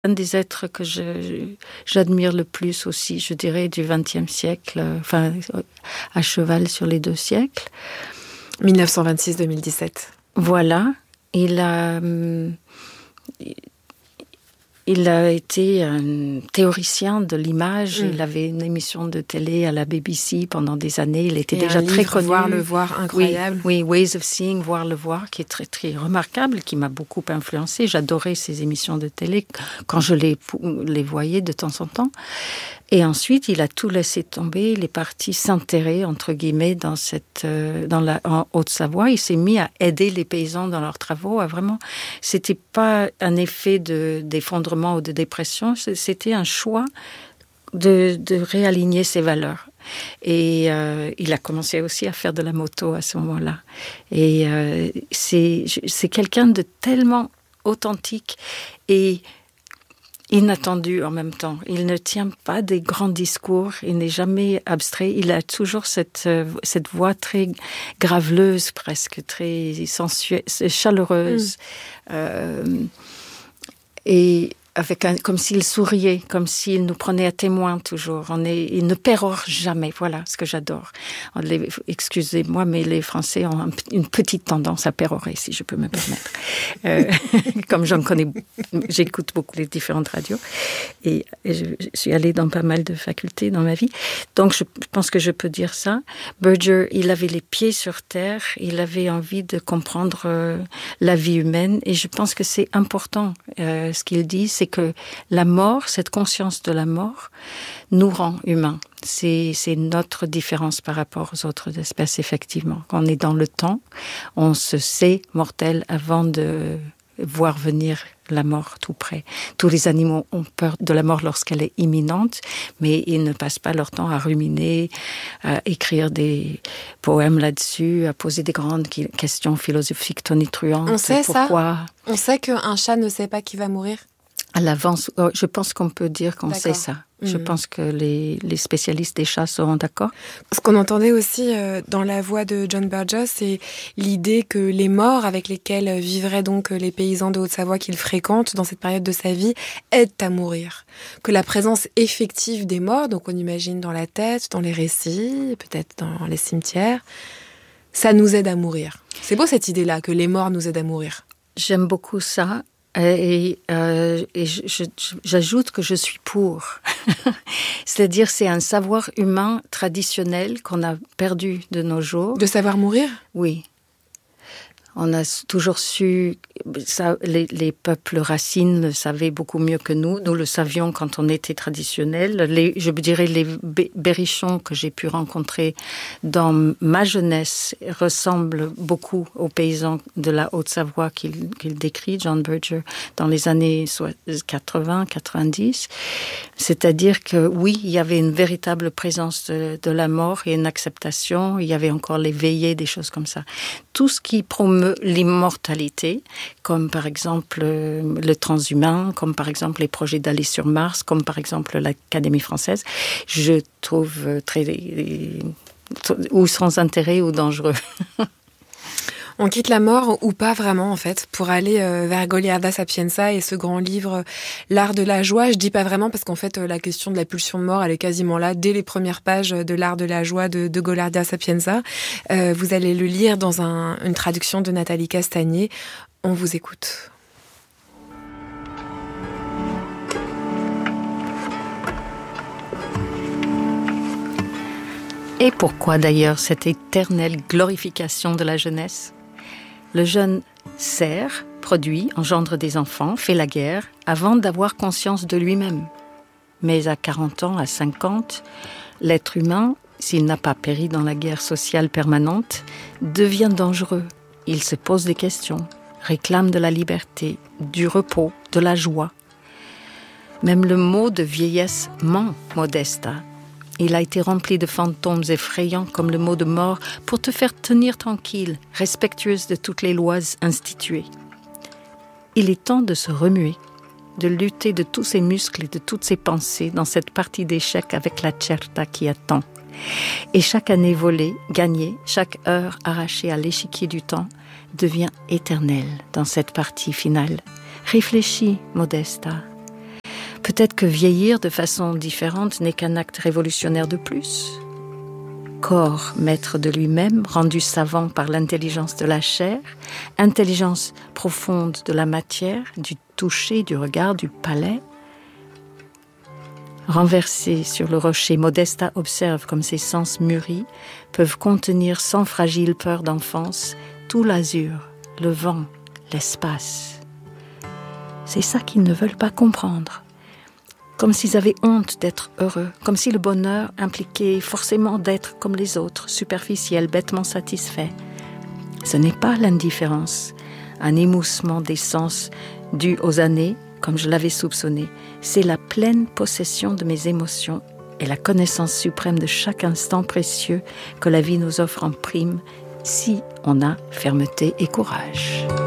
Un des êtres que j'admire le plus aussi, je dirais, du XXe siècle, à cheval sur les 2 siècles. 1926-2017. Voilà. Il a été un théoricien de l'image. Il avait une émission de télé à la BBC pendant des années. Il était déjà très connu. Voir le voir, incroyable. Oui, Ways of Seeing, Voir le voir, qui est très, très remarquable, qui m'a beaucoup influencée. J'adorais ces émissions de télé quand je les voyais de temps en temps. Et ensuite, il a tout laissé tomber. Il est parti s'enterrer, entre guillemets, en Haute-Savoie. Il s'est mis à aider les paysans dans leurs travaux. C'était pas un effet d'effondrement ou de dépression. C'était un choix de réaligner ses valeurs. Et il a commencé aussi à faire de la moto à ce moment-là. Et c'est quelqu'un de tellement authentique et inattendu en même temps. Il ne tient pas des grands discours, il n'est jamais abstrait, il a toujours cette voix très graveleuse, presque très sensuelle, chaleureuse. Et comme s'il souriait, comme s'il nous prenait à témoin toujours. Il ne pérore jamais, voilà ce que j'adore. Excusez-moi, mais les Français ont une petite tendance à pérorer, si je peux me permettre. Comme j'écoute beaucoup les différentes radios, et je suis allée dans pas mal de facultés dans ma vie, donc je pense que je peux dire ça. Berger, il avait les pieds sur terre, il avait envie de comprendre la vie humaine, et je pense que c'est important, ce qu'il dit, c'est que la mort, cette conscience de la mort, nous rend humains. C'est notre différence par rapport aux autres espèces, effectivement. Quand on est dans le temps, on se sait mortel avant de voir venir la mort tout près. Tous les animaux ont peur de la mort lorsqu'elle est imminente, mais ils ne passent pas leur temps à ruminer, à écrire des poèmes là-dessus, à poser des grandes questions philosophiques tonitruantes. On sait pourquoi... ça. On sait qu'un chat ne sait pas qui va mourir. À l'avance, je pense qu'on peut dire qu'on sait ça. Je pense que les spécialistes des chats seront d'accord. Ce qu'on entendait aussi dans la voix de John Burgess, c'est l'idée que les morts avec lesquels vivraient donc les paysans de Haute-Savoie qu'il fréquente dans cette période de sa vie aident à mourir. Que la présence effective des morts, donc on imagine dans la tête, dans les récits, peut-être dans les cimetières, ça nous aide à mourir. C'est beau cette idée-là, que les morts nous aident à mourir. J'aime beaucoup ça. Et j'ajoute que je suis pour. C'est-à-dire, c'est un savoir humain traditionnel qu'on a perdu de nos jours. De savoir mourir ? Oui. On a toujours su, ça, les peuples racines le savaient beaucoup mieux que nous. Nous le savions quand on était traditionnel. Je dirais les berrichons que j'ai pu rencontrer dans ma jeunesse ressemblent beaucoup aux paysans de la Haute-Savoie qu'il décrit, John Berger, dans les années 80-90. C'est-à-dire que oui, il y avait une véritable présence de la mort et une acceptation. Il y avait encore les veillées, des choses comme ça. Tout ce qui promeut l'immortalité, comme par exemple le transhumain, comme par exemple les projets d'aller sur Mars, comme par exemple l'Académie française, je trouve ou sans intérêt ou dangereux. On quitte la mort ou pas vraiment en fait pour aller vers Goliarda Sapienza et ce grand livre L'art de la joie. Je dis pas vraiment parce qu'en fait la question de la pulsion de mort elle est quasiment là dès les premières pages de L'art de la joie de Goliarda Sapienza. Vous allez le lire dans une traduction de Nathalie Castagnier. On vous écoute. Et pourquoi d'ailleurs cette éternelle glorification de la jeunesse ? Le jeune sert, produit, engendre des enfants, fait la guerre, avant d'avoir conscience de lui-même. Mais à 40 ans, à 50, l'être humain, s'il n'a pas péri dans la guerre sociale permanente, devient dangereux. Il se pose des questions, réclame de la liberté, du repos, de la joie. Même le mot de vieillesse ment, Modesta. Il a été rempli de fantômes effrayants comme le mot de mort pour te faire tenir tranquille, respectueuse de toutes les lois instituées. Il est temps de se remuer, de lutter de tous ses muscles et de toutes ses pensées dans cette partie d'échecs avec la certa qui attend. Et chaque année volée, gagnée, chaque heure arrachée à l'échiquier du temps devient éternelle dans cette partie finale. Réfléchis, Modesta. Peut-être que vieillir de façon différente n'est qu'un acte révolutionnaire de plus. Corps maître de lui-même, rendu savant par l'intelligence de la chair, intelligence profonde de la matière, du toucher, du regard, du palais. Renversé sur le rocher, Modesta observe comme ses sens mûris peuvent contenir sans fragile peur d'enfance tout l'azur, le vent, l'espace. C'est ça qu'ils ne veulent pas comprendre. Comme s'ils avaient honte d'être heureux, comme si le bonheur impliquait forcément d'être comme les autres, superficiel, bêtement satisfait. Ce n'est pas l'indifférence, un émoussement des sens dû aux années, comme je l'avais soupçonné. C'est la pleine possession de mes émotions et la connaissance suprême de chaque instant précieux que la vie nous offre en prime, si on a fermeté et courage.